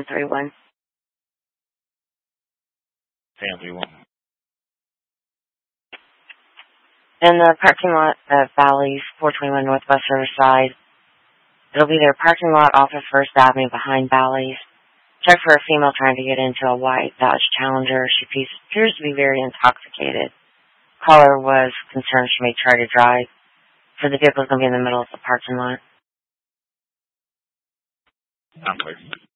1031. 1031. In the parking lot of Bally's, 421 Northwest Riverside. It'll be their parking lot off of First Avenue behind Bally's. Check for a female trying to get into a white Dodge Challenger. She appears to be very intoxicated. Caller was concerned she may try to drive. So the vehicle's going to be in the middle of the parking lot. Okay.